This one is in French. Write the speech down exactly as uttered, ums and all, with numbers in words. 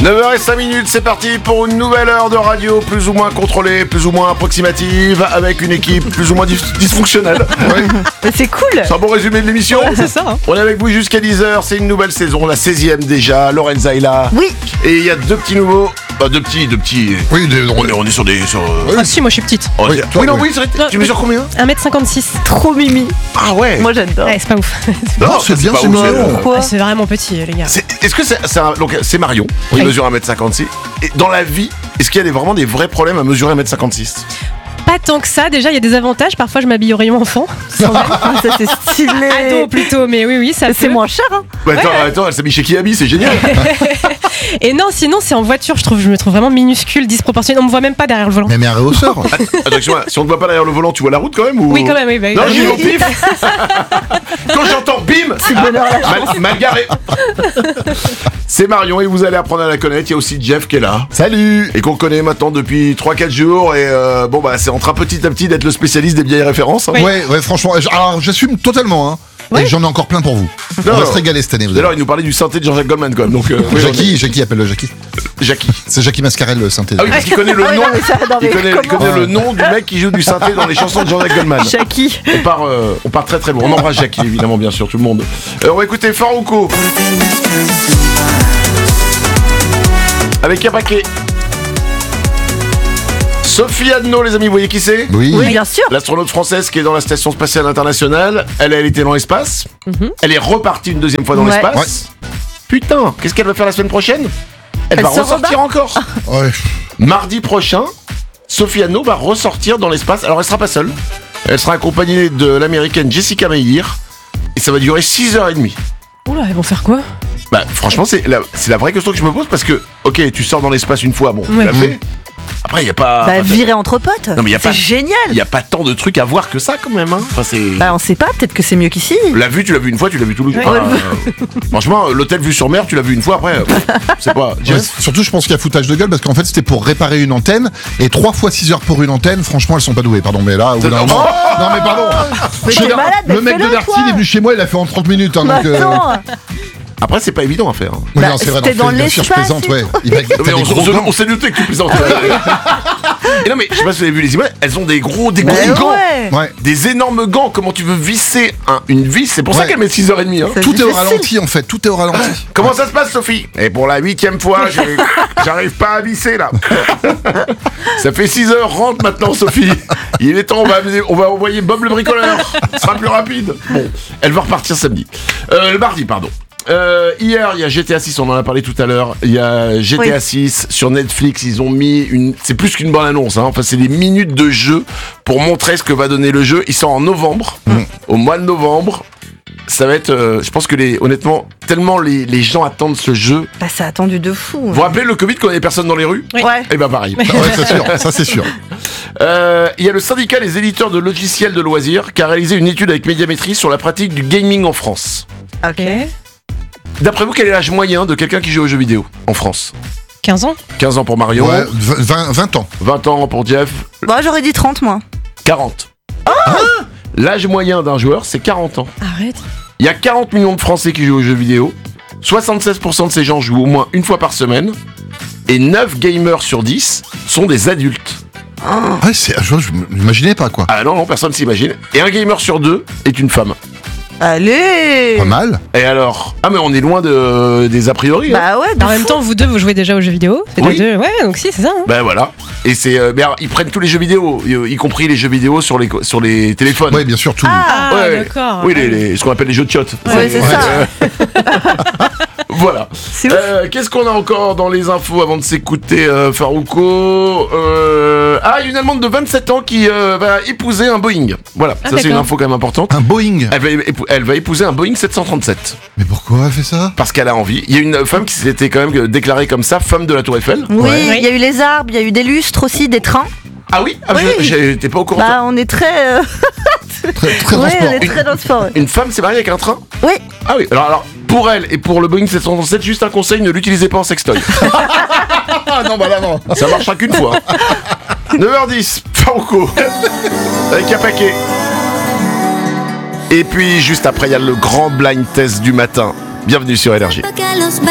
neuf heures cinq, c'est parti pour une nouvelle heure de radio plus ou moins contrôlée, plus ou moins approximative, avec une équipe plus ou moins dis- dysfonctionnelle. Ouais. Mais c'est cool. C'est un bon résumé de l'émission. Ouais, c'est ça. Hein. On est avec vous jusqu'à dix heures, c'est une nouvelle saison, la seizième déjà. Lorenza est là. Oui. Et il y a deux petits nouveaux. Bah, deux petits, deux petits. Oui, de, on, est, on est sur des. Sur, euh... Ah si, moi je suis petite. oh, oui, oui, toi, non, oui. oui, c'est vrai. Tu mesures combien? un mètre cinquante-six. Trop mimi. Ah ouais. Moi j'adore. Ouais, c'est pas ouf. Non, c'est bien, pas c'est ouf, marrant. c'est- Pourquoi Ah, c'est vraiment petit, les gars. C'est- Est-ce que c'est, c'est, un- donc, c'est Marion, il Oui. mesure un mètre cinquante-six. Et dans la vie, est-ce qu'il y a des, vraiment des vrais problèmes à mesurer un mètre cinquante-six? Pas tant que ça, déjà il y a des avantages. Parfois je m'habille au rayon enfant. Sans elle. Ah, ça c'est stylé. Ado plutôt, mais oui, oui, ça C'est peut. moins cher, hein. Bah, attends, attends, elle s'habille chez Kiabi, c'est génial. Et non, sinon c'est en voiture, je trouve, je me trouve vraiment minuscule, disproportionnée. On me voit même pas derrière le volant. Mais mais un rehausseur. Attention, si on ne te voit pas derrière le volant, tu vois la route quand même ou... Oui, quand même, oui. Bah, Non, oui. j'y vais au pif. Quand j'entends bim, C'est bonheur la chance. mal, mal garé. C'est Marion et vous allez apprendre à la connaître. Il y a aussi Jeff qui est là. Salut. Et qu'on connaît maintenant depuis trois quatre jours. Et euh, bon, bah, c'est en train petit à petit d'être le spécialiste des vieilles références. Hein. Oui. Ouais, ouais, franchement, j- alors j'assume totalement, hein. Ouais. Et j'en ai encore plein pour vous. Non, On va non. se régaler cette année, vous D'ailleurs, allez. il nous parlait du synthé de Jean-Jacques Goldman quand même. Donc, euh, oui, Jackie, Jackie, appelle-le Jackie. on est- Jackie. C'est Jackie Mascarel, le synthé. Ah oui, parce qu'il connaît le Ah oui, nom. non, mais ça, non, Il mais connaît, il comment connaît le nom du mec qui joue du synthé dans les chansons de Jean-Jacques Goldman. Jackie. On part, euh, on part très très loin. On embrasse Jackie, évidemment, bien sûr, tout le monde. Euh, on va écouter Farouko. Avec un paquet. Sophie Adno, les amis, vous voyez qui c'est? Oui. Oui, bien sûr. L'astronaute française qui est dans la station spatiale internationale. Elle, elle était dans l'espace. Mhm. Elle est repartie une deuxième fois dans Ouais. l'espace. Putain, qu'est-ce qu'elle va faire la semaine prochaine? Elle, Elle va se ressortir encore. Ouais. Mardi prochain, Sophie Adno va ressortir dans l'espace. Alors elle sera pas seule. Elle sera accompagnée de l'américaine Jessica Meir. Et ça va durer six heures trente. Oula, ils vont faire quoi? Bah franchement c'est la, c'est la vraie question que je me pose parce que, ok, tu sors dans l'espace une fois, bon, tu Ouais. l'as fait. Après il y a pas... Bah, virer entre potes. Non, mais y a c'est pas- génial. Il y a pas tant de trucs à voir que ça quand même, hein. Enfin c'est... Bah, on sait pas, peut-être que c'est mieux qu'ici. La vue, tu l'as vu une fois, tu l'as vu tout le Ouais. enfin, euh, franchement, l'hôtel vue sur mer, tu l'as vu une fois après. euh, c'est pas... Ouais, surtout, je pense qu'il y a foutage de gueule parce qu'en fait, c'était pour réparer une antenne et trois fois six heures pour une antenne. Franchement, elles sont pas douées. Pardon, mais là, au bout d'un Non. moment. Non, mais pardon. Mais Je t'es veux dire, malade, mais le mec de fais-le, Darty, toi. il est venu chez moi, il a fait en trente minutes. Hein, Bah, donc, euh, attends. Après c'est pas évident à faire. hein. oui, Bah, non, c'est vrai, c'était non, dans fais- bien sûr, je l'espace plaisante, et ouais. tout. Il va- t'as Mais des on, gros on se- gants. on s'est douté que tu plaisantes. Et non mais je sais pas si vous avez vu les images, elles ont des gros, des Bah, gros gants. ouais. Ouais. Des énormes gants, comment tu veux visser un- une vis? C'est pour ça Ouais. qu'elle met six heures trente. Hein. C'est Tout est au difficile. ralenti, en fait. Tout est au ralenti. Comment ça se passe, Sophie? Et pour la huitième fois, j'ai- j'arrive pas à visser là. Ça fait six heures, rentre maintenant, Sophie. Il est temps, on va, amener- on va envoyer Bob le bricoleur. Ce sera plus rapide. Bon, elle va repartir samedi. Euh, le mardi, pardon. Euh, hier, il y a G T A six, on en a parlé tout à l'heure. Il y a G T A Oui. six sur Netflix. Ils ont mis une. C'est plus qu'une bonne annonce. Hein. Enfin, c'est des minutes de jeu pour montrer ce que va donner le jeu. Il sort en novembre, au mois de novembre. Ça va être. euh, je pense que les, honnêtement, tellement les, les gens attendent ce jeu. Bah, ça a attendu de fou. Vous vous rappelez le Covid quand il y avait personne dans les rues? Oui. Ouais. Eh ben pareil. Ah ouais, c'est sûr. Ça, c'est sûr. Euh, Il y a le syndicat des éditeurs de logiciels de loisirs qui a réalisé une étude avec Médiamétrie sur la pratique du gaming en France. Ok. Ok. D'après vous, quel est l'âge moyen de quelqu'un qui joue aux jeux vidéo en France? quinze ans? quinze ans pour Mario, Ouais, vingt, vingt ans. vingt ans pour Jeff, Bon, j'aurais dit trente, moi. quarante. L'âge moyen d'un joueur, c'est quarante ans. Arrête. Il y a quarante millions de Français qui jouent aux jeux vidéo. soixante-seize pour cent de ces gens jouent au moins une fois par semaine. Et neuf gamers sur dix sont des adultes. Ouais, c'est, je, je m'imaginais pas, quoi. Ah non, non, personne s'imagine. Et un gamer sur deux est une femme. Allez. Pas mal. Et alors? Ah mais on est loin de, des a priori. hein. Bah ouais, de En même fou. temps, vous deux, vous jouez déjà aux jeux vidéo. C'est Oui. les deux. Ouais, donc si, c'est ça. Hein. Ben voilà. Et c'est, euh, mais alors, ils prennent tous les jeux vidéo, y, y compris les jeux vidéo sur les co- sur les téléphones. Ouais, bien sûr, tout. Ah, Ah, Ouais. d'accord. Oui, les, les- ce qu'on appelle les jeux de chiottes. Ouais, c'est ça. Voilà. C'est ouf. Euh, qu'est-ce qu'on a encore dans les infos avant de s'écouter euh, Farouko euh... Ah, il y a une Allemande de vingt-sept ans qui euh, va épouser un Boeing. Voilà, Ah, ça c'est une d'accord. info quand même importante. Un Boeing. Elle va, épou- elle va épouser un Boeing sept cent trente-sept. Mais pourquoi elle fait ça? Parce qu'elle a envie. Il y a une femme qui s'était quand même déclarée comme ça, femme de la Tour Eiffel. Oui, Ouais. il y a eu les arbres, il y a eu des lustres aussi, des trains. Ah oui, ah, Oui. je- j'étais pas au courant. Bah, on est très. euh, Très, très ouais, transport. on est très dans le sport. ouais. Une femme s'est mariée avec un train? Oui. Ah oui, alors, alors pour elle et pour le Boeing sept cent trente-sept, juste un conseil, ne l'utilisez pas en sextoy. Ah non, bah là, non. Ça marchera qu'une fois. neuf heures dix, Farouko, avec un paquet. Et puis juste après, il y a le grand blind test du matin. Bienvenue sur Énergie. Que los